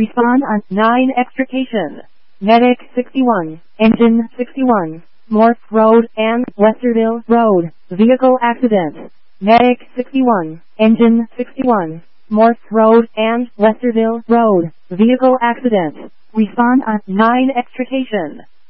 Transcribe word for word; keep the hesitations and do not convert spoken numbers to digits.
Respond on nine extrication. Medic sixty-one, Engine sixty-one, Morse Road and Westerville Road, vehicle accident. Medic sixty-one, Engine sixty-one, Morse Road and Westerville Road, vehicle accident. Respond on nine extrication.